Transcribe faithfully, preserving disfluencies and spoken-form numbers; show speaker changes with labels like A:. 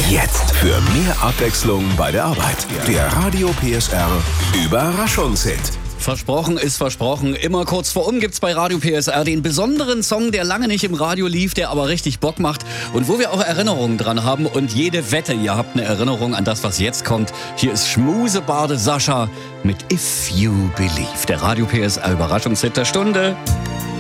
A: Jetzt für mehr Abwechslung bei der Arbeit. Der Radio P S R Überraschungshit.
B: Versprochen ist versprochen. Immer kurz vor um gibt's bei Radio P S R den besonderen Song, der lange nicht im Radio lief, der aber richtig Bock macht und wo wir auch Erinnerungen dran haben. Und jede Wette, ihr habt eine Erinnerung an das, was jetzt kommt. Hier ist Schmusebarde Sascha mit If You Believe. Der Radio P S R Überraschungshit der Stunde.